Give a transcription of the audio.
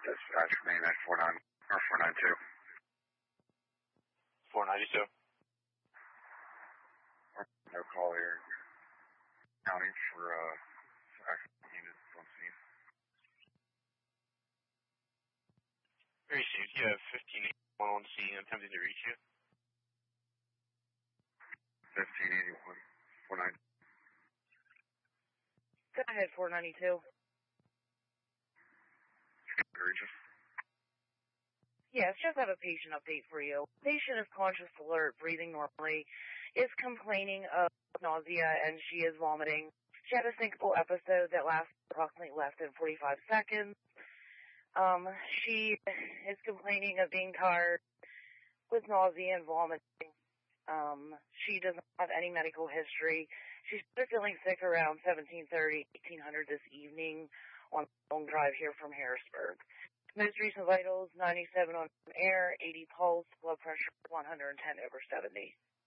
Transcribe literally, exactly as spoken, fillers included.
dispatch main at four nine or four nine two. four ninety-two. No call here. County for uh, accident units on scene. Received. You have fifteen eighty-one on scene attempting to reach you. fifteen eighty-one. four nine. Go ahead, four ninety-two. Regis. Yes, just have a patient update for you. Patient is conscious, alert, breathing normally, is complaining of nausea, and she is vomiting. She had a syncopal episode that lasted approximately less than forty-five seconds. Um, she is complaining of being tired with nausea and vomiting. Um, she doesn't have any medical history. She's feeling sick around seventeen thirty, eighteen hundred this evening on a long drive here from Harrisburg. Most recent vitals, ninety-seven on air, eighty pulse, blood pressure one hundred ten over seventy.